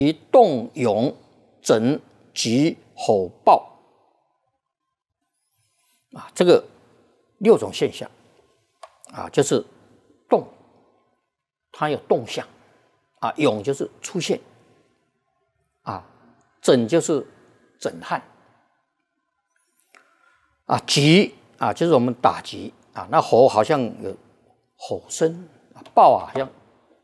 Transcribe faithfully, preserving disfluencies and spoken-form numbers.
以动勇整急吼暴啊，这个六种现象啊，就是动，它有动向啊，勇就是出现啊，整就是整汗啊，急啊就是我们打击啊，那吼好像有吼声，暴啊好像